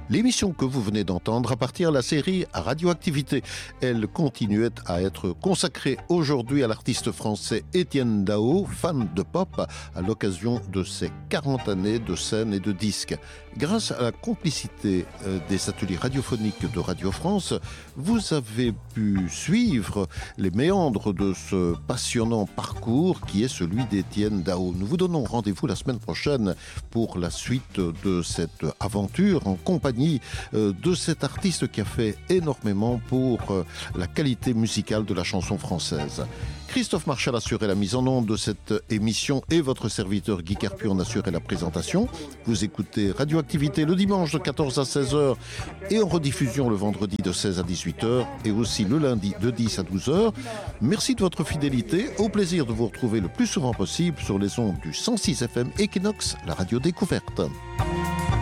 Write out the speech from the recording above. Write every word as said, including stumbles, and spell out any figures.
L'émission que vous venez d'entendre appartient à la série Radioactivité. Elle continuait à être consacrée aujourd'hui à l'artiste français Étienne Dao, fan de pop, à l'occasion de ses quarante années de scène et de disques. Grâce à la complicité des ateliers radiophoniques de Radio France, vous avez pu suivre les méandres de ce passionnant parcours qui est celui d'Étienne Dao. Nous vous donnons rendez-vous la semaine prochaine pour la suite de cette aventure en compagnie de cet artiste qui a fait énormément pour la qualité musicale de la chanson française. Christophe Marchal assurait la mise en onde de cette émission et votre serviteur Guy Carpu en assurait la présentation. Vous écoutez Radioactivité le dimanche de quatorze à seize heures et en rediffusion le vendredi de seize à dix-huit heures et aussi le lundi de dix à douze heures. Merci de votre fidélité. Au plaisir de vous retrouver le plus souvent possible sur les ondes du cent six F M Equinox, la radio découverte.